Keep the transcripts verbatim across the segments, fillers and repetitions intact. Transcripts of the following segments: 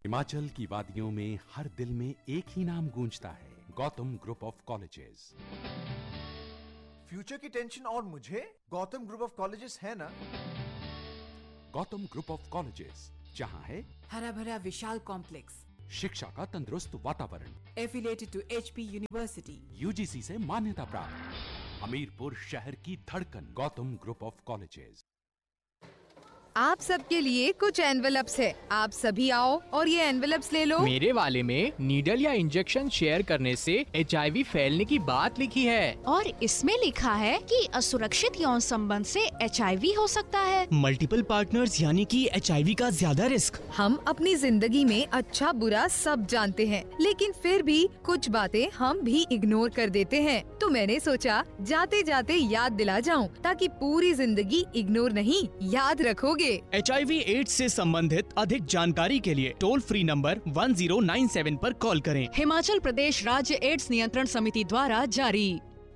हिमाचल की वादियों में हर दिल में एक ही नाम गूंजता है, Gautam group of colleges. Future की टेंशन और मुझे गौतम ग्रुप ऑफ कॉलेजेस है ना। गौतम ग्रुप ऑफ कॉलेजेस, जहां है हरा भरा विशाल कॉम्प्लेक्स, शिक्षा का तंदुरुस्त वातावरण, affiliated to HP university, UGC से मान्यता प्राप्त, हमीरपुर शहर की धड़कन, गौतम ग्रुप ऑफ कॉलेजेस। आप सबके लिए कुछ एनवेलप्स है, आप सभी आओ और ये एनवेलप्स ले लो। मेरे वाले में नीडल या इंजेक्शन शेयर करने से एचआईवी फैलने की बात लिखी है और इसमें लिखा है कि असुरक्षित यौन संबंध से एचआईवी हो सकता है। मल्टीपल पार्टनर्स यानी कि एचआईवी का ज्यादा रिस्क। हम अपनी जिंदगी में अच्छा बुरा सब जानते हैं, लेकिन फिर भी कुछ बातें हम भी इग्नोर कर देते हैं। तो मैंने सोचा जाते जाते याद दिला जाऊं, ताकि पूरी जिंदगी इग्नोर नहीं याद रखोगे। एचआईवी एड्स से संबंधित अधिक जानकारी के लिए toll free number one zero nine seven पर कॉल करें। हिमाचल प्रदेश राज्य एड्स नियंत्रण समिति द्वारा जारी।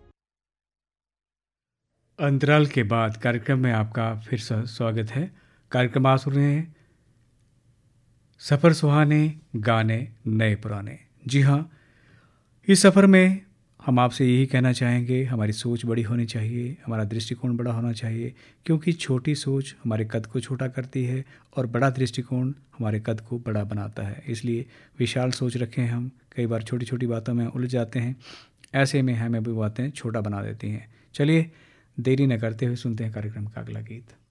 अंतराल के बाद कार्यक्रम में आपका फिर से स्वागत है। कार्यक्रम आप सुन रहे हैं सफर सुहाने गाने नए पुराने। जी हाँ, इस सफर में हम आपसे यही कहना चाहेंगे, हमारी सोच बड़ी होनी चाहिए, हमारा दृष्टिकोण बड़ा होना चाहिए, क्योंकि छोटी सोच हमारे कद को छोटा करती है और बड़ा दृष्टिकोण हमारे कद को बड़ा बनाता है। इसलिए विशाल सोच रखें। हम कई बार छोटी छोटी बातों में उलझ जाते हैं, ऐसे में हमें भी बातें छोटा बना देती हैं। चलिए देरी न करते हुए सुनते हैं कार्यक्रम का अगला गीत।